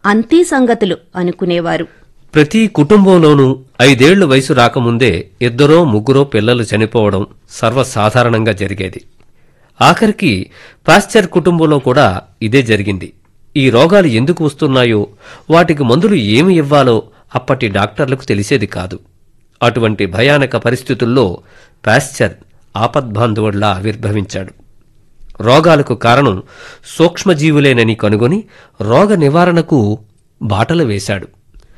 అంతే సంగతులు అనుకునేవారు. ప్రతి కుటుంబంలోనూ 5 ఏళ్ల వయసు రాకముందే 2-3 పిల్లలు చనిపోవడం సర్వసాధారణంగా జరిగేది. ఆఖరికి పాశ్చర్ కుటుంబంలో కూడా ఇదే జరిగింది. ఈ రోగాలు ఎందుకు వస్తున్నాయో, వాటికి మందులు ఏమి ఇవ్వాలో అప్పటి డాక్టర్లకు తెలిసేది కాదు. అటువంటి భయానక పరిస్థితుల్లో పాశ్చర్ ఆపద్బాంధవుడిలా ఆవిర్భవించాడు. రోగాలకు కారణం సూక్ష్మజీవులేనని కనుగొని రోగ నివారణకు బాటలు వేశాడు.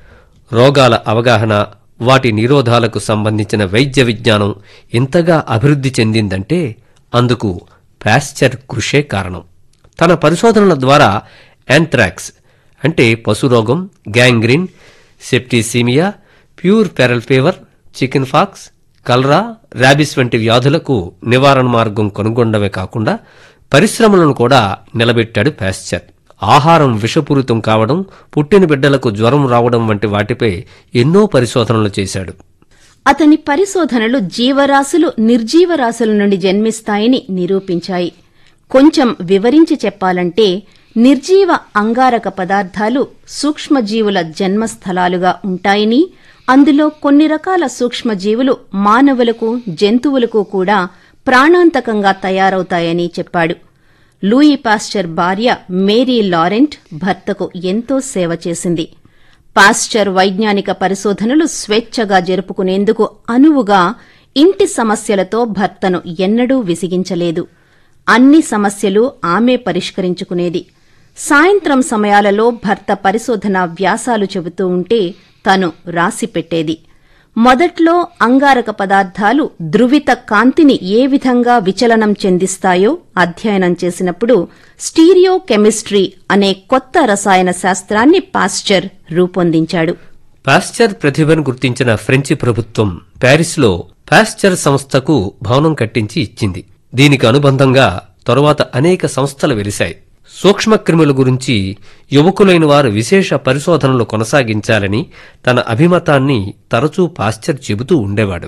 రోగాల అవగాహన, వాటి నిరోధాలకు సంబంధించిన వైద్య విజ్ఞానం ఇంతగా అభివృద్ధి చెందిందంటే అందుకు పాశ్చర్ కృషే కారణం. తన పరిశోధనల ద్వారా యాంథ్రాక్స్ అంటే పశురోగం, gangrene, septicaemia, pure pearl fever, chicken pox, కలరా, ర్యాబిస్ వంటి వ్యాధులకు నివారణ మార్గం కనుగొనడమే కాకుండా పరిశ్రమలను కూడా నిలబెట్టాడు పాశ్చర్. ఆహారం విషపూరితం కావడం, పుట్టిన బిడ్డలకు జ్వరం రావడం వంటి వాటిపై ఎన్నో పరిశోధనలు చేశాడు. అతని పరిశోధనలు జీవరాశులు నిర్జీవరాశుల నుండి జన్మిస్తాయని నిరూపించాయి. కొంచెం వివరించి చెప్పాలంటే నిర్జీవ అంగారక పదార్థాలు సూక్ష్మజీవుల జన్మస్థలాలుగా ఉంటాయని, అందులో కొన్ని రకాల సూక్ష్మజీవులు మానవులకు, జంతువులకు కూడా ప్రాణాంతకంగా తయారవుతాయని చెప్పాడు. లూయి పాశ్చర్ భార్య మేరీ లారెంట్ భర్తకు ఎంతో సేవ చేసింది. పాశ్చర్ వైజ్ఞానిక పరిశోధనలు స్వేచ్ఛగా జరుపుకునేందుకు అనువుగా ఇంటి సమస్యలతో భర్తను ఎన్నడూ విసిగించలేదు. అన్ని సమస్యలు ఆమె పరిష్కరించుకునేది. సాయంత్రం సమయాలలో భర్త పరిశోధన వ్యాసాలు చెబుతూ ఉంటే తను రాసిపెట్టేది. మొదట్లో అంగారక పదార్థాలు ధృవిత కాంతిని ఏ విధంగా విచలనం చెందిస్తాయో అధ్యయనం చేసినప్పుడు స్టీరియో కెమిస్ట్రీ అనే కొత్త రసాయన శాస్త్రాన్ని పాశ్చర్ రూపొందించాడు. పాశ్చర్ ప్రతిభను గుర్తించిన ఫ్రెంచి ప్రభుత్వం ప్యారిస్లో పాశ్చర్ సంస్థకు భవనం కట్టించి ఇచ్చింది. దీనికి అనుబంధంగా తరువాత అనేక సంస్థలు వెలిశాయి. సూక్ష్మక్రిముల గురించి యువకులైన వారు విశేష పరిశోధనలు కొనసాగించాలని తన అభిమతాన్ని తరచూ పాశ్చర్ చెబుతూ ఉండేవాడు.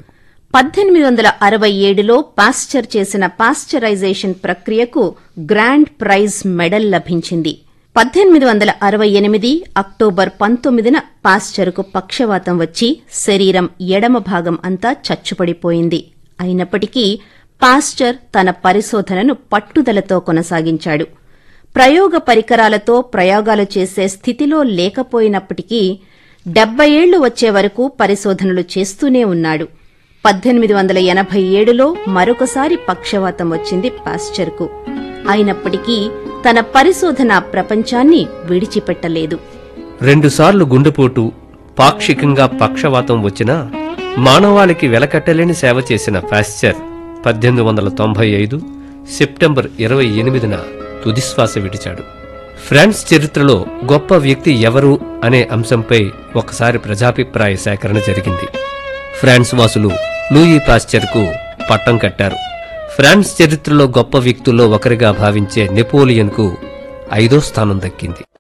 1867లో పాశ్చర్ చేసిన పాశ్చరైజేషన్ ప్రక్రియకు గ్రాండ్ ప్రైజ్ మెడల్ లభించింది. 1868 అక్టోబర్ 19న పాశ్చర్కు పక్షవాతం వచ్చి శరీరం ఎడమ భాగం అంతా చచ్చుపడిపోయింది. అయినప్పటికీ పాశ్చర్ తన పరిశోధనను పట్టుదలతో కొనసాగించాడు. ప్రయోగ పరికరాలతో ప్రయోగాలు చేసే స్థితిలో లేకపోయినప్పటికీ 70 ఏళ్లు వచ్చే వరకు పరిశోధనలు చేస్తూనే ఉన్నాడు. 1887లో మరొకసారి పక్షవాతం వచ్చింది పాశ్చర్కు. అయినప్పటికీ తన పరిశోధన ప్రపంచాన్ని విడిచిపెట్టలేదు. 2 సార్లు గుండెపోటు, పాక్షికంగా పక్షవాతం వచ్చినా మానవాళికి వెలకట్టలేని సేవ చేసిన పాశ్చర్ 1895 సెప్టెంబర్ 28న తుదిశ్వాస విడిచాడు. ఫ్రాన్స్ చరిత్రలో గొప్ప వ్యక్తి ఎవరు అనే అంశంపై ఒకసారి ప్రజాభిప్రాయ సేకరణ జరిగింది. ఫ్రాన్స్ వాసులు లూయి పాశ్చర్కు పట్టం కట్టారు. ఫ్రాన్స్ చరిత్రలో గొప్ప వ్యక్తుల్లో ఒకరిగా భావించే నెపోలియన్కు 5వ స్థానం దక్కింది.